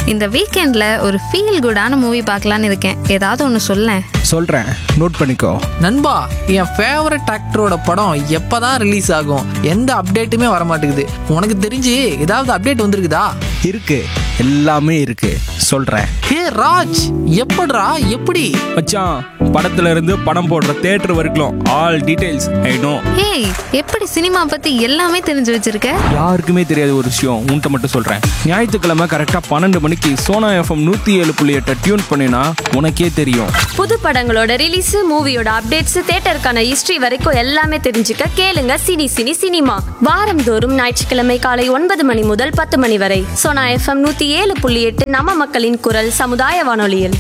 இந்த வீக்கெண்ட்ல ஒரு ஃபீல் குடான மூவி பார்க்கலான்னு இருக்கேன். ஏதாவது ஒன்று சொல்லேன். சொல்றேன், நோட் பண்ணிக்கோ. நண்பா, என் ஃபேவரட் ஆக்டரோட படம் எப்பதான் ரிலீஸ் ஆகும்? எந்த அப்டேட்டுமே வர மாட்டேங்குது. உனக்கு தெரிஞ்சு ஏதாவது அப்டேட் வந்திருக்குதா? இருக்கு, எல்லாமே இருக்கு, சொல்றேன். ஹே ராஜ், எப்படிடா எப்படி? மச்சான், படத்துல இருந்து படம் போடுற தியேட்டர் வரைக்கும் ஆல் டீடைல்ஸ் ஐ நோ. ஏய், எப்படி சினிமா பத்தி எல்லாமே தெரிஞ்சு வச்சிருக்க? யாருக்குமே தெரியாத ஒரு விஷயம் உன்கிட்ட மட்டும் சொல்றேன். ஞாயிற்றுக்கிழமை கரெக்டா 12 மணிக்கு சோனா FM 107.8 டியூன் பண்ணினா உனக்கே தெரியும். புது படங்களோட ரிலீஸ், மூவியோட அப்டேட்ஸ், தியேட்டருக்கான ஹிஸ்டரி வரைக்கும் எல்லாமே தெரிஞ்சுக்க கேளுங்க சினிமா. வாரந்தோறும் ஞாயிற்றுக்கிழமை காலை 9 மணி முதல் 10 மணி வரை சோனா FM 107.8 நம்ம மக்களின் குரல் சமுதாய வானொலியில்.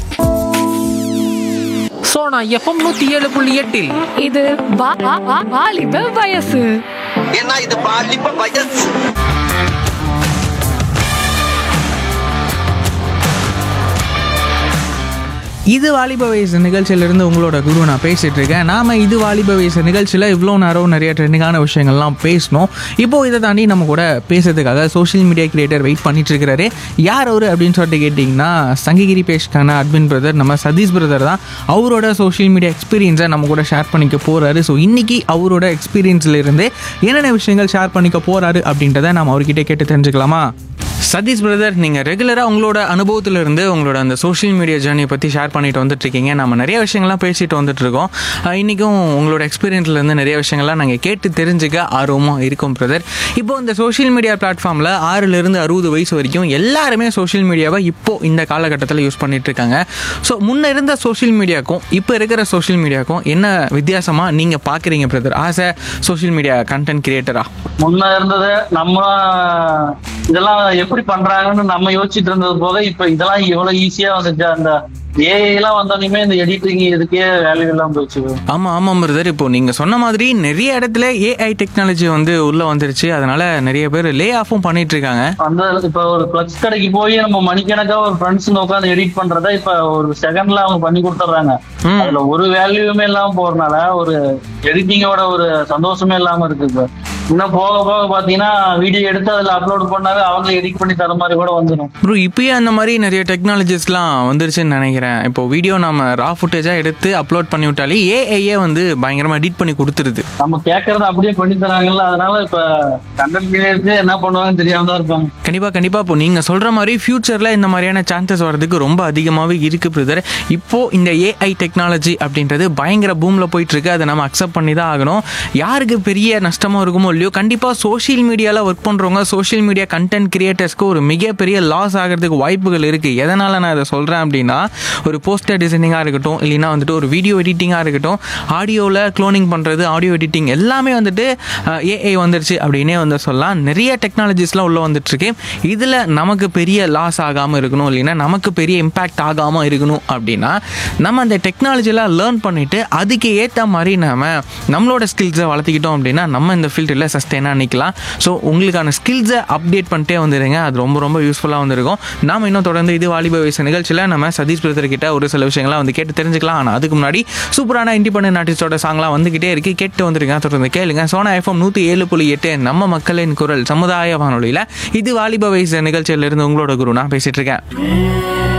சோனா FM 107.8 இது வாலிப வயசு. ஏன்னா இது பாலிப்ப வயசு. இது வாலிப வயசு நிகழ்ச்சியிலிருந்து உங்களோட குரு நான் பேசிட்டு இருக்கேன். நாம இது வாலிப வயசு நிகழ்ச்சியில் இவ்வளோ நேரம் நிறைய ட்ரெண்டிங்கான விஷயங்கள்லாம் பேசணும். இப்போ இதை தாண்டி நம்ம கூட பேசுறதுக்காக சோஷியல் மீடியா கிரியேட்டர் வெயிட் பண்ணிட்டு இருக்கிறாரு. யார் அவரு அப்படின்னு சொல்லிட்டு கேட்டிங்கன்னா, சங்ககிரி பேஷ்கான அட்மின் பிரதர் நம்ம சதீஷ் பிரதர் தான். அவரோட சோஷியல் மீடியா எக்ஸ்பீரியன்ஸை நம்ம கூட ஷேர் பண்ணிக்க போறாரு. ஸோ இன்னைக்கு அவரோட எக்ஸ்பீரியன்ஸ்ல இருந்து என்னென்ன விஷயங்கள் ஷேர் பண்ணிக்க போறாரு அப்படின்றத நம்ம அவர்கிட்ட கேட்டு தெரிஞ்சுக்கலாமா? சதீஷ் பிரதர், நீங்கள் ரெகுலராக உங்களோட அனுபவத்திலிருந்து உங்களோட அந்த சோஷியல் மீடியா ஜேர்னியை பற்றி ஷேர் பண்ணிட்டு வந்துட்டுருக்கீங்க. நம்ம நிறைய விஷயங்கள்லாம் பேசிட்டு வந்துட்டுருக்கோம். இன்றைக்கும் உங்களோட எக்ஸ்பீரியன்ஸ்லேருந்து நிறைய விஷயங்கள்லாம் நாங்கள் கேட்டு தெரிஞ்சுக்க ஆர்வமாக இருக்கும் பிரதர். இப்போது இந்த சோஷியல் மீடியா பிளாட்ஃபார்மில் 6லேருந்து 60 வயசு வரைக்கும் எல்லாருமே சோஷியல் மீடியாவை இப்போது இந்த காலகட்டத்தில் யூஸ் பண்ணிகிட்ருக்காங்க. ஸோ முன்ன இருந்த சோஷியல் மீடியாவுக்கும் இப்போ இருக்கிற சோஷியல் மீடியாவுக்கும் என்ன வித்தியாசமாக நீங்கள் பார்க்குறீங்க brother as a social media content கிரியேட்டரா? முன்ன இருந்தது நம்ம இதெல்லாம் எப்படி பண்றாங்கன்னு நம்ம யோசிச்சுட்டு இருந்தது போக இப்ப இதெல்லாம் எவ்வளவு ஈஸியா வந்துச்சு. அந்த ஏஐ எல்லாம் வந்தோடனே இந்த எடிட்டிங் இதுக்கே வேல்யூ எல்லாம் போயிடுச்சு. ஆமாம் பிரதர், இப்போ நீங்கள் சொன்ன மாதிரி நிறைய இடத்துல ஏஐ டெக்னாலஜி வந்து உள்ள வந்துருச்சு. அதனால நிறைய பேர் லே ஆஃபும் பண்ணிட்டு இருக்காங்க. அந்த இப்ப ஒரு பிளக்ஸ் கடைக்கு போய் நம்ம மணிக்கணக்கா ஒரு ஃப்ரெண்ட்ஸ் உட்காந்து எடிட் பண்றத இப்ப ஒரு செகண்ட்ல அவங்க பண்ணி கொடுத்துட்றாங்க. அதுல ஒரு வேல்யூமே இல்லாம போறதுனால ஒரு எடிட்டிங்கோட ஒரு சந்தோஷமே இல்லாம இருக்கு. இப்ப இன்னும் போக போக பாத்தீங்கன்னா வீடியோ எடுத்து அதுல அப்லோட் பண்ணாவே அவங்களே எடிட் பண்ணி தர மாதிரி கூட வந்துடும். ப்ரோ, இப்பயே அந்த மாதிரி நிறைய டெக்னாலஜிஸ்லாம் வந்துருச்சுன்னு நினைக்கிறேன். இப்போ வீடியோ நம்ம ரா ஃபுட்டேஜா எடுத்து அப்லோட் பண்ணி விட்டாலே ஏஐயே வந்து பயங்கரமா எடிட் பண்ணி கொடுத்துருது. நம்ம கேட்கறத அப்படியே பண்ணி தராங்கல்ல, அதனால இப்ப கண்டென்ட் கிரியேட்டர் என்ன பண்ணுவாங்கன்னு தெரியாம தான் இருப்பாங்க. கண்டிப்பா இப்போ நீங்க சொல்ற மாதிரி ஃபியூச்சர்ல இந்த மாதிரியான சான்சஸ் வர்றதுக்கு ரொம்ப அதிகமாவே இருக்கு பிரதர். இப்போ இந்த ஏஐ டெக்னாலஜி அப்படின்றது பயங்கர பூம்ல போயிட்டு இருக்கு. அதை நம்ம அக்செப்ட் பண்ணி தான் ஆகணும். யாருக்கு பெரிய நஷ்டமா இருக்குமோ இல்லையோ, கண்டிப்பா சோஷியல் மீடியால ஒர்க் பண்றவங்க, சோஷியல் மீடியா கண்டென்ட் கிரியேட்டர்ஸ்க்கு ஒரு மிகப்பெரிய லாஸ் ஆகிறதுக்கு வாய்ப்புகள் இருக்கு. எதனால நான் இதை சொல்றேன் அப்படின்னா, ஒரு போஸ்டர் டிசைனிங்கா இருக்கட்டும், இல்லைன்னா வந்துட்டு ஒரு வீடியோ எடிட்டிங்கா இருக்கட்டும், ஆடியோவில் க்ளோனிங் பண்றது, ஆடியோ எடிட்டிங் எல்லாமே வந்துட்டு ஏஐ வந்துருச்சு அப்படின்னே வந்து சொல்லலாம். நிறைய டெக்னாலஜிஸ்லாம் உள்ள வந்துட்டு இருக்கு. இதுல நமக்கு பெரிய லாஸ் ஆகாம இருக்கணும், இல்லைன்னா நமக்கு பெரிய இம்பாக்ட் ஆகாம இருக்கணும் அப்படின்னா நம்ம அந்த டெக்னாலஜிலாம் லேர்ன் பண்ணிட்டு அதுக்கு ஏற்ற மாதிரி நம்மளோட ஸ்கில்ஸை வளர்த்திக்கிட்டோம் அப்படின்னா நம்ம இந்த ஃபீல்டில் சஸ்டெயினாக நிற்கலாம். ஸோ உங்களுக்கான ஸ்கில்ஸை அப்டேட் பண்ணிட்டே வந்துடுங்க. அது ரொம்ப ரொம்ப யூஸ்ஃபுல்லாக வந்துருக்கும். நாம் இன்னும் தொடர்ந்து இது வாலிப வயசு நிகழ்ச்சியில் நம்ம சதீஷ் பிரதர் கிட்ட ஒரு சில விஷயங்கள்லாம் வந்து கேட்டு தெரிஞ்சுக்கலாம். ஆனால் அதுக்கு முன்னாடி சூப்பரான இண்டிபெண்டன்ட் ஆர்டிஸ்டோட சாங்லாம் வந்துகிட்டே இருக்கு, கேட்டு வந்துருங்க. தொடர்ந்து கேளுங்க. சோனா FM 107.8 நம்ம மக்களின் குரல் சமுதாய வானொலியில் இது வாலிப வயசு நிகழ்ச்சியிலிருந்து உங்களோட குரு நான் பேசிட்டு இருக்கேன்.